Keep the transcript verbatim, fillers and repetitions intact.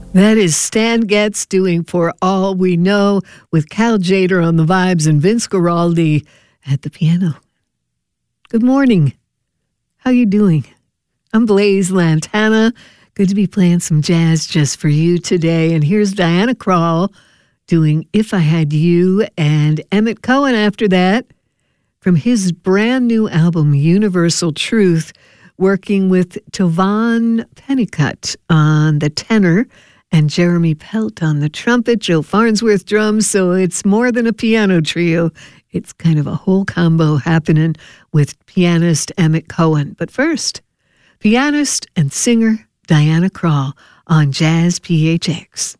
That is Stan Getz doing For All We Know with Cal Tjader on the vibes and Vince Guaraldi at the piano. Good morning. How you doing? I'm Blaze Lantana. Good to be playing some jazz just for you today. And here's Diana Krall doing If I Had You, and Emmett Cohen after that from his brand new album Universal Truth, working with Tovan Pennicott on the tenor and Jeremy Pelt on the trumpet, Joe Farnsworth drums, so it's more than a piano trio. It's kind of a whole combo happening with pianist Emmett Cohen. But first, pianist and singer Diana Krall on Jazz P H X.